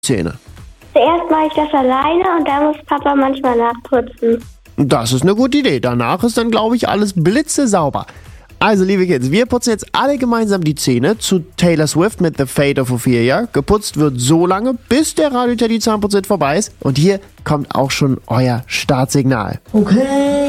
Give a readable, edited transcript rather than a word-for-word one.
Zähne? Zuerst mache ich das alleine und dann muss Papa manchmal nachputzen. Das ist eine gute Idee. Danach ist dann, glaube ich, alles blitzesauber. Also, liebe Kids, wir putzen jetzt alle gemeinsam die Zähne zu Taylor Swift mit The Fate of Ophelia. Geputzt wird so lange, bis der Radio Teddy Zahnputzit vorbei ist. Und hier kommt auch schon euer Startsignal. Okay.